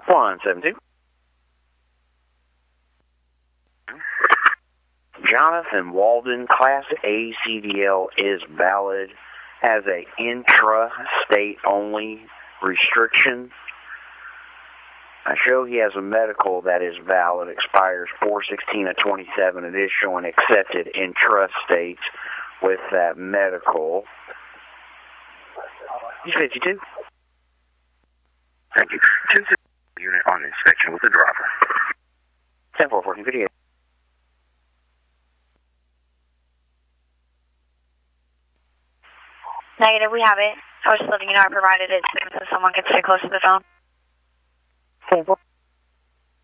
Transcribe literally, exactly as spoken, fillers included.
one seven two. Jonathan Walden, Class A C D L is valid, has a intra-state only restriction. I show he has a medical that is valid, expires four sixteen of twenty-seven. It is showing accepted intra-state with that medical. He's fifty-two. Thank you. two six unit on inspection with the driver. ten four fourteen fifty-eight. Negative, we have it. I was just letting you know I provided it so someone could stay close to the phone. ten four.